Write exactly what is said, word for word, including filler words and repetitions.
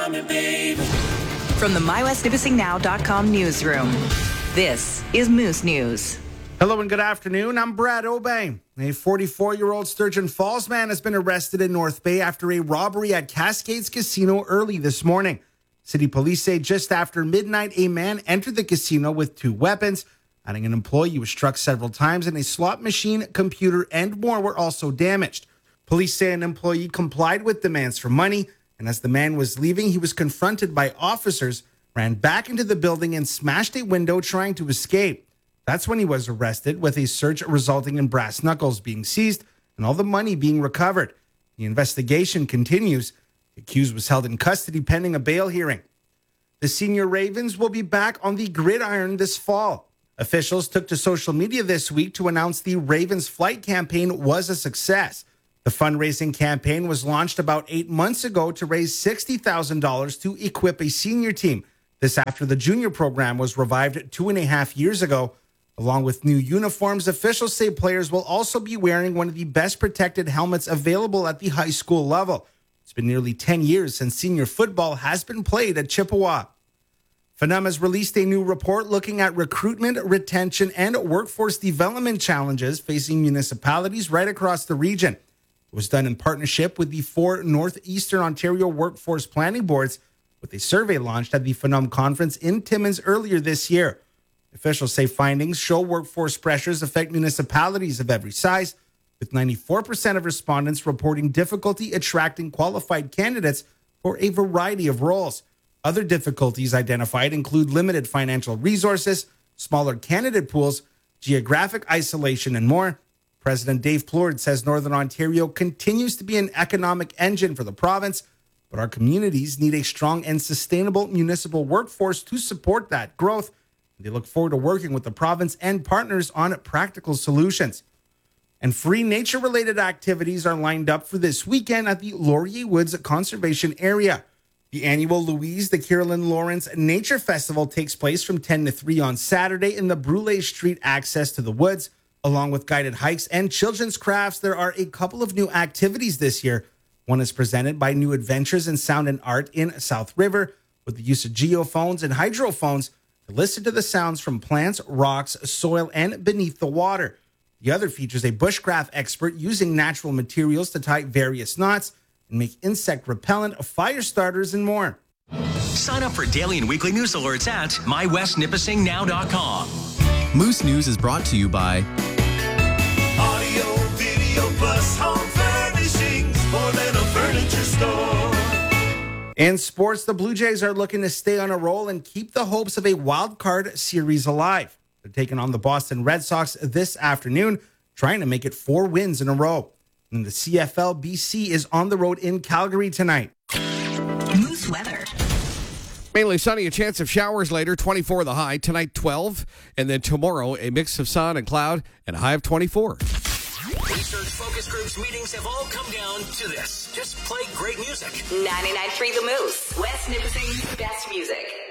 me, babe. From the my west nipissing now dot com newsroom, this is Moose News. Hello and good afternoon. I'm Brad Obey. A forty-four-year-old Sturgeon Falls man has been arrested in North Bay after a robbery at Cascades Casino early this morning. City police say just after midnight, a man entered the casino with two weapons. Adding an employee was struck several times, and a slot machine, computer, and more were also damaged. Police say an employee complied with demands for money, and as the man was leaving, he was confronted by officers, ran back into the building, and smashed a window trying to escape. That's when he was arrested, with a search resulting in brass knuckles being seized and all the money being recovered. The investigation continues. The accused was held in custody pending a bail hearing. The senior Ravens will be back on the gridiron this fall. Officials took to social media this week to announce the Ravens flight campaign was a success. The fundraising campaign was launched about eight months ago to raise sixty thousand dollars to equip a senior team. This after the junior program was revived two and a half years ago. Along with new uniforms, officials say players will also be wearing one of the best protected helmets available at the high school level. It's been nearly ten years since senior football has been played at Chippewa. F N U M has released a new report looking at recruitment, retention, and workforce development challenges facing municipalities right across the region. It was done in partnership with the four Northeastern Ontario Workforce Planning Boards, with a survey launched at the F N U M conference in Timmins earlier this year. Officials say findings show workforce pressures affect municipalities of every size, with ninety-four percent of respondents reporting difficulty attracting qualified candidates for a variety of roles. Other difficulties identified include limited financial resources, smaller candidate pools, geographic isolation, and more. President Dave Plourde says Northern Ontario continues to be an economic engine for the province, but our communities need a strong and sustainable municipal workforce to support that growth. They look forward to working with the province and partners on practical solutions. And free nature-related activities are lined up for this weekend at the Laurier Woods Conservation Area. The annual Louise the Carolyn Lawrence Nature Festival takes place from ten to three on Saturday in the Brule Street access to the woods. Along with guided hikes and children's crafts, there are a couple of new activities this year. One is presented by New Adventures in Sound and Art in South River, with the use of geophones and hydrophones to listen to the sounds from plants, rocks, soil, and beneath the water. The other features a bushcraft expert using natural materials to tie various knots and make insect repellent, fire starters, and more. Sign up for daily and weekly news alerts at my west nipissing now dot com. Moose News is brought to you by Audio, video, plus home furnishings, more than a furniture store. In sports, the Blue Jays are looking to stay on a roll and keep the hopes of a wild card series alive. They're taking on the Boston Red Sox this afternoon, trying to make it four wins in a row. And the C F L B C is on the road in Calgary tonight. Moose weather. Mainly sunny, a chance of showers later, twenty-four the high, tonight twelve, and then tomorrow a mix of sun and cloud and a high of twenty-four. Research focus groups meetings have all come down to this. Just play great music. ninety-nine point three The Moose. West Nipissing's best music.